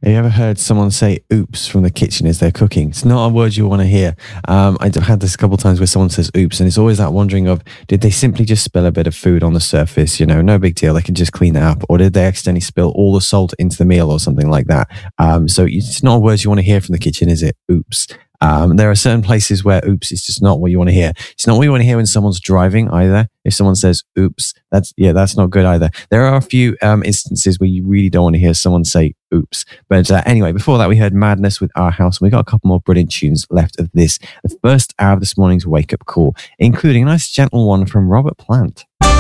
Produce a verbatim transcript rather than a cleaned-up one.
Have you ever heard someone say oops from the kitchen as they're cooking? It's not a word you want to hear. Um, I've had this a couple of times where someone says oops, and it's always that wondering of, did they simply just spill a bit of food on the surface? You know, no big deal. They can just clean that up. Or did they accidentally spill all the salt into the meal or something like that? Um, so it's not a word you want to hear from the kitchen, is it? Oops. Um, there are certain places where oops is just not what you want to hear. It's not what you want to hear when someone's driving either. If someone says oops, that's, yeah, that's not good either. There are a few um, instances where you really don't want to hear someone say oops. But uh, anyway, before that, we heard Madness with Our House, and we got a couple more brilliant tunes left of this, the first hour of this morning's wake up call, including a nice gentle one from Robert Plant.